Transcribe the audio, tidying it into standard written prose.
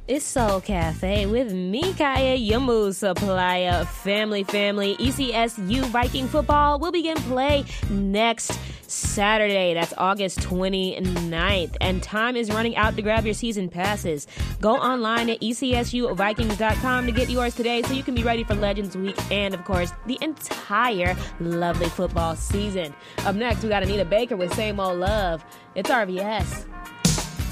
It's Soul Cafe with me, Kaya, your mood supplier. Family. ECSU Viking football will begin play next Saturday. That's August 29th. And time is running out to grab your season passes. Go online at ECSUVikings.com to get yours today so you can be ready for Legends Week and, of course, the entire lovely football season. Up next, we got Anita Baker with Same Old Love. It's RVS.